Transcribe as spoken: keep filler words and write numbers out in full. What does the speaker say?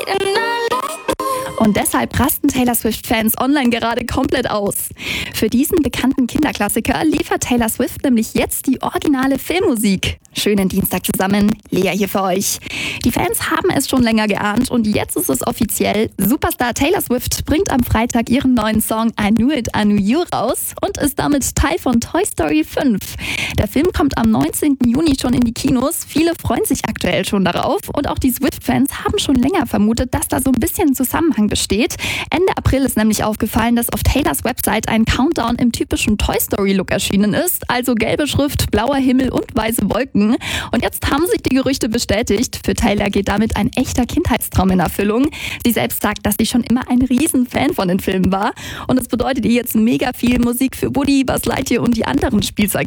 Und deshalb rasten Taylor Swift-Fans online gerade komplett aus. Für diesen bekannten Kinderklassiker liefert Taylor Swift nämlich jetzt die originale Filmmusik. Schönen Dienstag zusammen, Lea hier für euch. Die Fans haben es schon länger geahnt und jetzt ist es offiziell. Superstar Taylor Swift bringt am Freitag ihren neuen Song I Knew It, I Knew You raus und ist damit Teil von Toy Story fünf. Der Film kommt am neunzehnten Juni schon in die Kinos. Viele freuen sich aktuell schon darauf und auch die Swift-Fans haben schon länger vermutet, dass da so ein bisschen Zusammenhang besteht. Ende April ist nämlich aufgefallen, dass auf Taylors Website ein Countdown im typischen Toy Story Look erschienen ist, also gelbe Schrift, blauer Himmel und weiße Wolken. Und jetzt haben sich die Gerüchte bestätigt. Für Taylor geht damit ein echter Kindheitstraum in Erfüllung. Sie selbst sagt, dass sie schon immer ein Riesenfan von den Filmen war und es bedeutet ihr jetzt mega viel Musik für Woody, Buzz Lightyear und die anderen Spielzeug